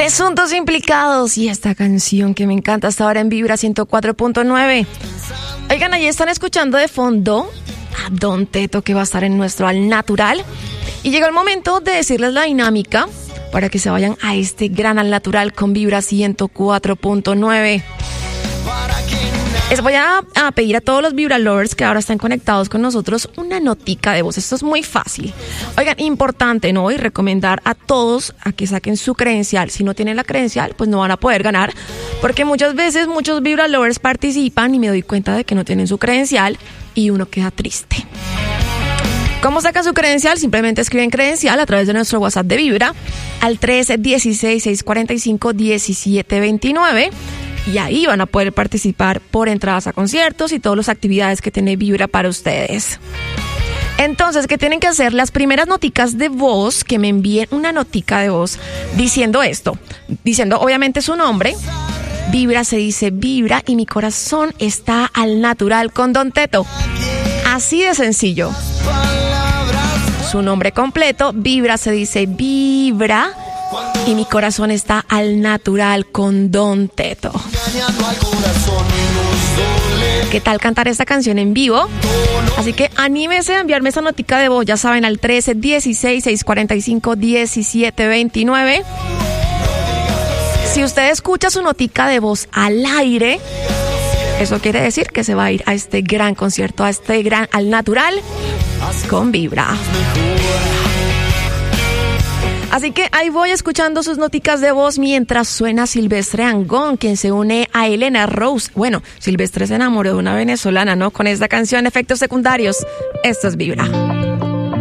Presuntos implicados y esta canción que me encanta hasta ahora en Vibra 104.9. Oigan, ahí están escuchando de fondo a Don Teto, que va a estar en nuestro Al Natural. Y llegó el momento de decirles la dinámica para que se vayan a este gran Al Natural con Vibra 104.9. Les voy a pedir a todos los Vibra Lovers que ahora están conectados con nosotros una notica de voz. Esto es muy fácil. Oigan, importante, ¿no? Y recomendar a todos a que saquen su credencial. Si no tienen la credencial, pues no van a poder ganar. Porque muchas veces muchos Vibra Lovers participan y me doy cuenta de que no tienen su credencial y uno queda triste. ¿Cómo sacan su credencial? Simplemente escriben credencial a través de nuestro WhatsApp de Vibra al 316-645-1729. Y ahí van a poder participar por entradas a conciertos y todas las actividades que tiene Vibra para ustedes. Entonces, ¿qué tienen que hacer? Las primeras noticas de voz, que me envíen una notica de voz diciendo esto. Diciendo, obviamente, su nombre. Vibra se dice Vibra y mi corazón está al natural con Don Teto. Así de sencillo. Su nombre completo, Vibra se dice Vibra y mi corazón está al natural con Don Teto. ¿Qué tal cantar esta canción en vivo? Así que anímese a enviarme esa notica de voz, ya saben, al 316-645-1729. Si usted escucha su notica de voz al aire, eso quiere decir que se va a ir a este gran concierto, a este gran Al Natural con Vibra. Así que ahí voy escuchando sus noticas de voz mientras suena Silvestre Angón, quien se une a Elena Rose. Bueno, Silvestre se enamoró de una venezolana, ¿no? Con esta canción, Efectos Secundarios. Esto es Vibra.